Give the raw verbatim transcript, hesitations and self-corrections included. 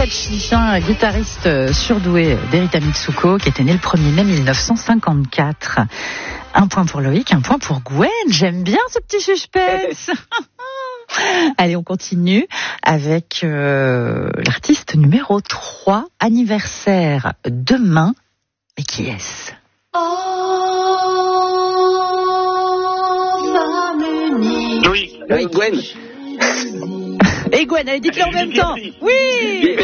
Kawachi, un guitariste surdoué d'Erita Mitsuko, qui était né le premier mai mille neuf cent cinquante-quatre. Un point pour Loïc, un point pour Gwen. J'aime bien ce petit suspense. Allez, on continue avec euh, l'artiste numéro trois, anniversaire demain. Mais qui est-ce? Loïc. Loïc, Gwen. Et Gwen, allez, dites-le en même temps. Oui.